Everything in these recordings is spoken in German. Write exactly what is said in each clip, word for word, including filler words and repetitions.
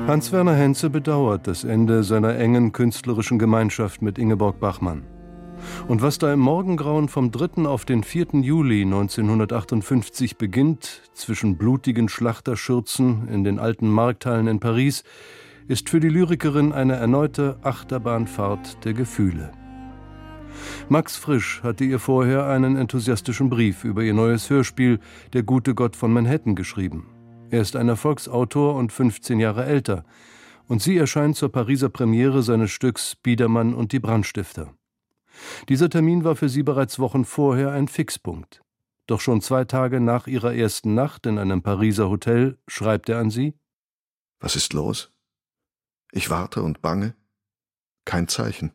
Hans-Werner Henze bedauert das Ende seiner engen künstlerischen Gemeinschaft mit Ingeborg Bachmann. Und was da im Morgengrauen vom dritten auf den vierten Juli neunzehnhundertachtundfünfzig beginnt, zwischen blutigen Schlachterschürzen in den alten Markthallen in Paris, ist für die Lyrikerin eine erneute Achterbahnfahrt der Gefühle. Max Frisch hatte ihr vorher einen enthusiastischen Brief über ihr neues Hörspiel »Der gute Gott von Manhattan« geschrieben. Er ist ein Erfolgsautor und fünfzehn Jahre älter, und sie erscheint zur Pariser Premiere seines Stücks »Biedermann und die Brandstifter«. Dieser Termin war für sie bereits Wochen vorher ein Fixpunkt. Doch schon zwei Tage nach ihrer ersten Nacht in einem Pariser Hotel schreibt er an sie: »Was ist los? Ich warte und bange. Kein Zeichen.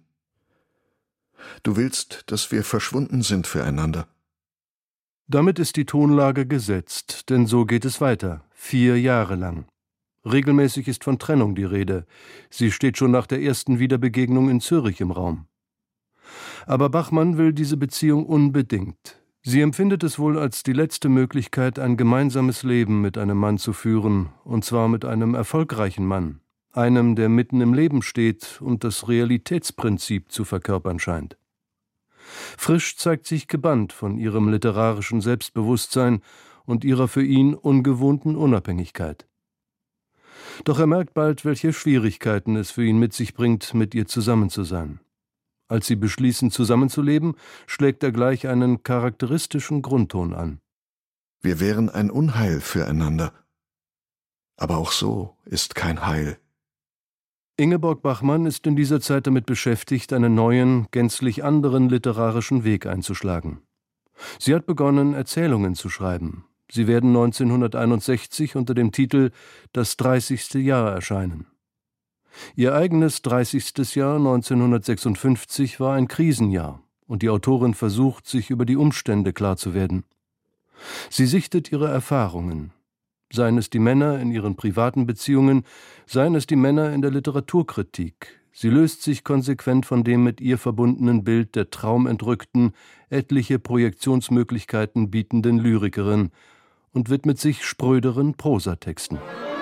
Du willst, dass wir verschwunden sind füreinander.« Damit ist die Tonlage gesetzt, denn so geht es weiter, vier Jahre lang. Regelmäßig ist von Trennung die Rede. Sie steht schon nach der ersten Wiederbegegnung in Zürich im Raum. Aber Bachmann will diese Beziehung unbedingt. Sie empfindet es wohl als die letzte Möglichkeit, ein gemeinsames Leben mit einem Mann zu führen, und zwar mit einem erfolgreichen Mann, einem, der mitten im Leben steht und das Realitätsprinzip zu verkörpern scheint. Frisch zeigt sich gebannt von ihrem literarischen Selbstbewusstsein und ihrer für ihn ungewohnten Unabhängigkeit. Doch er merkt bald, welche Schwierigkeiten es für ihn mit sich bringt, mit ihr zusammen zu sein. Als sie beschließen, zusammenzuleben, schlägt er gleich einen charakteristischen Grundton an. Wir wären ein Unheil füreinander. Aber auch so ist kein Heil. Ingeborg Bachmann ist in dieser Zeit damit beschäftigt, einen neuen, gänzlich anderen literarischen Weg einzuschlagen. Sie hat begonnen, Erzählungen zu schreiben. Sie werden neunzehnhunderteinundsechzig unter dem Titel »Das dreißigste Jahr« erscheinen. Ihr eigenes dreißigstes Jahr neunzehnhundertsechsundfünfzig war ein Krisenjahr, und die Autorin versucht, sich über die Umstände klar zu werden. Sie sichtet ihre Erfahrungen. Seien es die Männer in ihren privaten Beziehungen, seien es die Männer in der Literaturkritik. Sie löst sich konsequent von dem mit ihr verbundenen Bild der traumentrückten, etliche Projektionsmöglichkeiten bietenden Lyrikerin und widmet sich spröderen Prosatexten.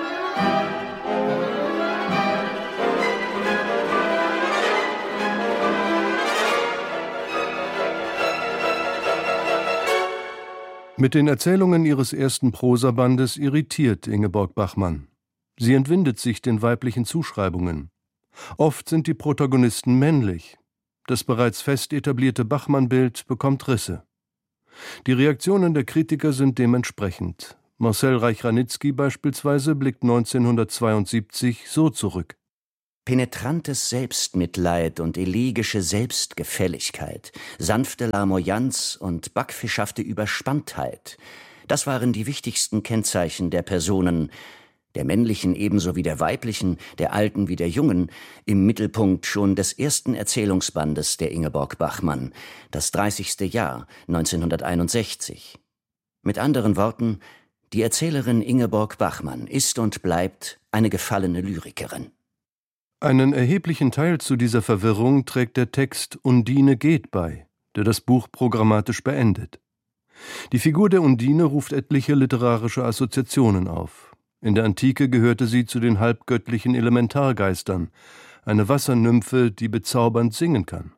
Mit den Erzählungen ihres ersten Prosabandes irritiert Ingeborg Bachmann. Sie entwindet sich den weiblichen Zuschreibungen. Oft sind die Protagonisten männlich. Das bereits fest etablierte Bachmann-Bild bekommt Risse. Die Reaktionen der Kritiker sind dementsprechend. Marcel Reich-Ranitzky beispielsweise blickt neunzehnhundertzweiundsiebzig so zurück: Penetrantes Selbstmitleid und elegische Selbstgefälligkeit, sanfte Larmoyanz und backfischhafte Überspanntheit, das waren die wichtigsten Kennzeichen der Personen, der männlichen ebenso wie der weiblichen, der alten wie der jungen, im Mittelpunkt schon des ersten Erzählungsbandes der Ingeborg Bachmann, das dreißigste Jahr neunzehnhunderteinundsechzig. Mit anderen Worten, die Erzählerin Ingeborg Bachmann ist und bleibt eine gefallene Lyrikerin. Einen erheblichen Teil zu dieser Verwirrung trägt der Text »Undine geht« bei, der das Buch programmatisch beendet. Die Figur der Undine ruft etliche literarische Assoziationen auf. In der Antike gehörte sie zu den halbgöttlichen Elementargeistern, eine Wassernymphe, die bezaubernd singen kann.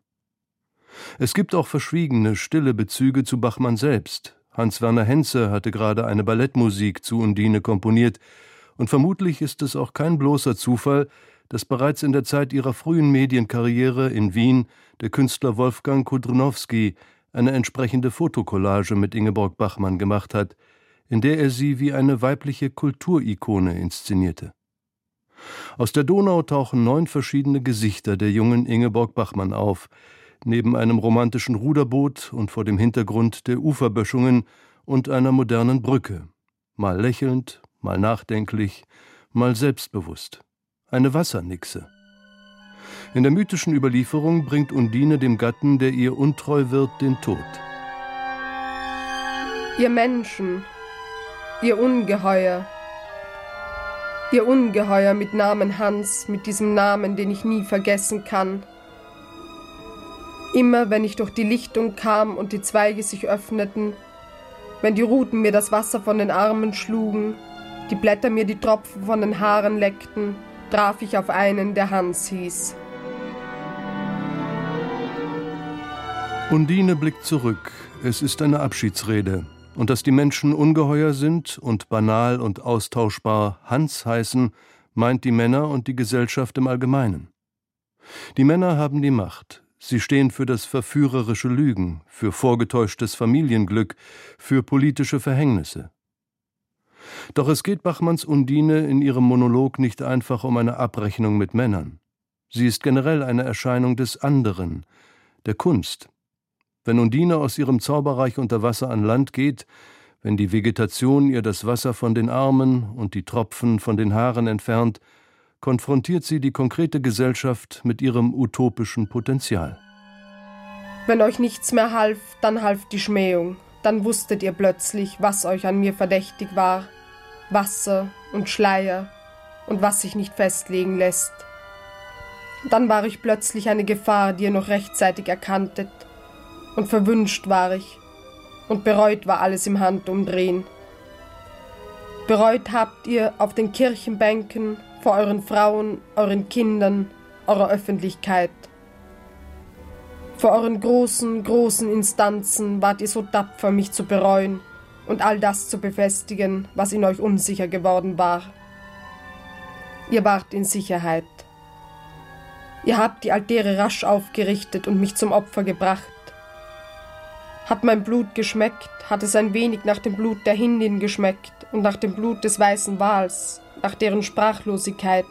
Es gibt auch verschwiegene, stille Bezüge zu Bachmann selbst. Hans-Werner Henze hatte gerade eine Ballettmusik zu Undine komponiert, und vermutlich ist es auch kein bloßer Zufall, dass bereits in der Zeit ihrer frühen Medienkarriere in Wien der Künstler Wolfgang Kudrynowski eine entsprechende Fotokollage mit Ingeborg Bachmann gemacht hat, in der er sie wie eine weibliche Kulturikone inszenierte. Aus der Donau tauchen neun verschiedene Gesichter der jungen Ingeborg Bachmann auf, neben einem romantischen Ruderboot und vor dem Hintergrund der Uferböschungen und einer modernen Brücke, mal lächelnd, mal nachdenklich, mal selbstbewusst. Eine Wassernixe. In der mythischen Überlieferung bringt Undine dem Gatten, der ihr untreu wird, den Tod. Ihr Menschen, ihr Ungeheuer, ihr Ungeheuer mit Namen Hans, mit diesem Namen, den ich nie vergessen kann. Immer, wenn ich durch die Lichtung kam und die Zweige sich öffneten, wenn die Ruten mir das Wasser von den Armen schlugen, die Blätter mir die Tropfen von den Haaren leckten, traf ich auf einen, der Hans hieß. Undine blickt zurück. Es ist eine Abschiedsrede. Und dass die Menschen ungeheuer sind und banal und austauschbar Hans heißen, meint die Männer und die Gesellschaft im Allgemeinen. Die Männer haben die Macht. Sie stehen für das verführerische Lügen, für vorgetäuschtes Familienglück, für politische Verhängnisse. Doch es geht Bachmanns Undine in ihrem Monolog nicht einfach um eine Abrechnung mit Männern. Sie ist generell eine Erscheinung des anderen, der Kunst. Wenn Undine aus ihrem Zauberreich unter Wasser an Land geht, wenn die Vegetation ihr das Wasser von den Armen und die Tropfen von den Haaren entfernt, konfrontiert sie die konkrete Gesellschaft mit ihrem utopischen Potenzial. Wenn euch nichts mehr half, dann half die Schmähung. Dann wusstet ihr plötzlich, was euch an mir verdächtig war. Wasser und Schleier und was sich nicht festlegen lässt. Dann war ich plötzlich eine Gefahr, die ihr noch rechtzeitig erkanntet. Und verwünscht war ich, und bereut war alles im Handumdrehen. Bereut habt ihr auf den Kirchenbänken, vor euren Frauen, euren Kindern, eurer Öffentlichkeit. Vor euren großen, großen Instanzen wart ihr so tapfer, mich zu bereuen und all das zu befestigen, was in euch unsicher geworden war. Ihr wart in Sicherheit. Ihr habt die Altäre rasch aufgerichtet und mich zum Opfer gebracht. Hat mein Blut geschmeckt, hat es ein wenig nach dem Blut der Hindin geschmeckt und nach dem Blut des weißen Wals, nach deren Sprachlosigkeit.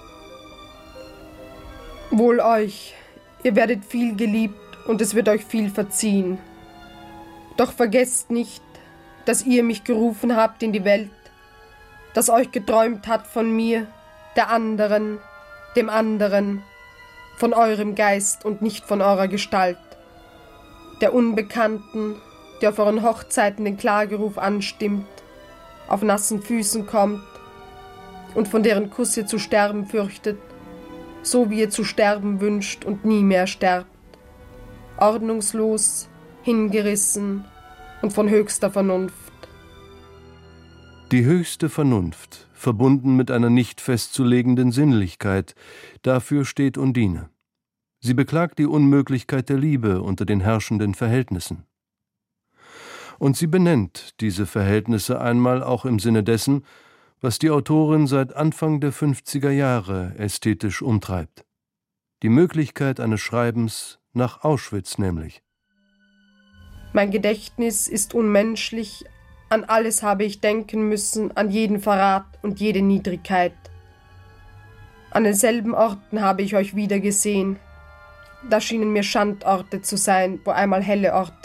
Wohl euch, ihr werdet viel geliebt und es wird euch viel verziehen. Doch vergesst nicht, dass ihr mich gerufen habt in die Welt, dass euch geträumt hat von mir, der anderen, dem anderen, von eurem Geist und nicht von eurer Gestalt. Der Unbekannten, der auf euren Hochzeiten den Klageruf anstimmt, auf nassen Füßen kommt und von deren Kuss ihr zu sterben fürchtet, so wie ihr zu sterben wünscht und nie mehr sterbt, ordnungslos, hingerissen und von höchster Vernunft. Die höchste Vernunft, verbunden mit einer nicht festzulegenden Sinnlichkeit, dafür steht Undine. Sie beklagt die Unmöglichkeit der Liebe unter den herrschenden Verhältnissen. Und sie benennt diese Verhältnisse einmal auch im Sinne dessen, was die Autorin seit Anfang der fünfziger Jahre ästhetisch umtreibt. Die Möglichkeit eines Schreibens nach Auschwitz nämlich. Mein Gedächtnis ist unmenschlich, an alles habe ich denken müssen, an jeden Verrat und jede Niedrigkeit. An denselben Orten habe ich euch wieder gesehen. Da schienen mir Schandorte zu sein, wo einmal helle Orte